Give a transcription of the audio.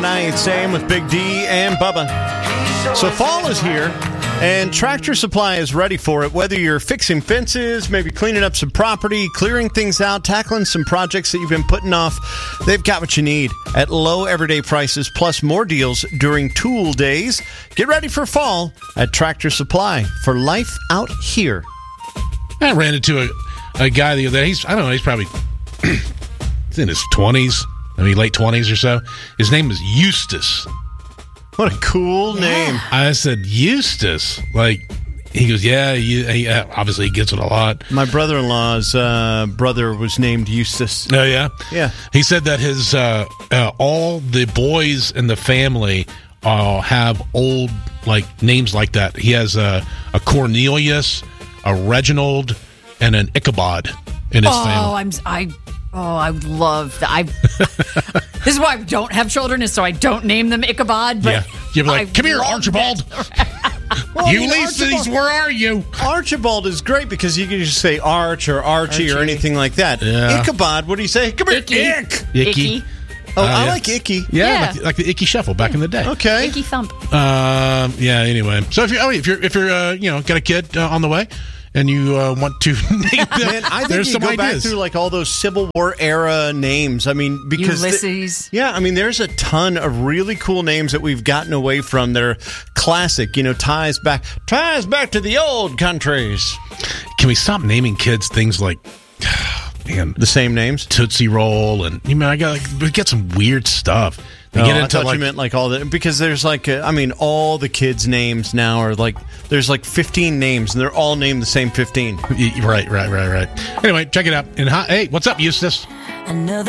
101.9 Sam with Big D and Bubba. So fall is here, and Tractor Supply is ready for it. Whether you're fixing fences, maybe cleaning up some property, clearing things out, tackling some projects that you've been putting off, they've got what you need at low everyday prices, plus more deals during tool days. Get ready for fall at Tractor Supply for life out here. I ran into a guy the other day. He's probably he's in his 20s, late 20s or so. His name is Eustace. What a cool name. I said, Eustace? He goes, yeah, obviously he gets it a lot. My brother-in-law's brother was named Eustace. Oh, yeah? Yeah. He said that his all the boys in the family have old, names like that. He has a Cornelius, a Reginald, and an Ichabod in his family. I would love that. This is why I don't have children, is so I don't name them Ichabod. But yeah. You'd be like, come here, Archibald. Well, Ulysses, where are you? Archibald is great because you can just say Arch or Archie or anything like that. Yeah. Ichabod, what do you say? Come here, Icky. Oh, I like Icky. Yeah. Like the Icky Shuffle back in the day. Okay. Icky Thump. Anyway, so if you're got a kid on the way, and you want to name them, man, I think there's you some go ideas. back through all those Civil War era names. I mean, because Ulysses. there's a ton of really cool names that we've gotten away from that are classic. Ties back to the old countries. Can we stop naming kids things like, man, The same names? Tootsie Roll, and we get some weird stuff. I thought you meant all the, because there's all the kids' names now are there's 15 names and they're all named the same 15. Right. Anyway, check it out. And hey, what's up, Eustace?